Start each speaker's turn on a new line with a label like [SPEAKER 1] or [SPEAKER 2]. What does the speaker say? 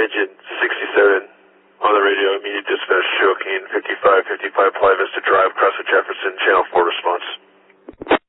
[SPEAKER 1] Engine 67 on the radio, immediate dispatch, Chilkeen 5555 Playa Vista Drive, Crossing Jefferson, Channel 4 response.